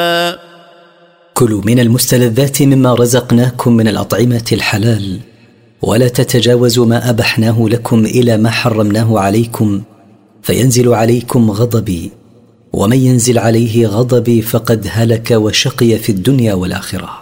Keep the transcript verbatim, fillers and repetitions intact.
كلوا من المستلذات مما رزقناكم من الأطعمة الحلال، ولا تتجاوزوا ما أبحناه لكم إلى ما حرمناه عليكم فينزل عليكم غضبي، ومن ينزل عليه غضبي فقد هلك وشقي في الدنيا والآخرة.